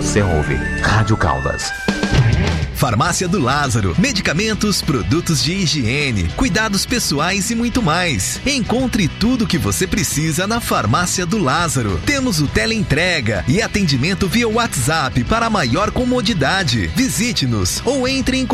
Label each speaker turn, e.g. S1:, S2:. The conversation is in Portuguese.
S1: Você ouve Rádio Caldas.
S2: Farmácia do Lázaro, medicamentos, produtos de higiene, cuidados pessoais e muito mais. Encontre tudo o que você precisa na Farmácia do Lázaro. Temos o teleentrega e atendimento via WhatsApp para maior comodidade. Visite-nos ou entre em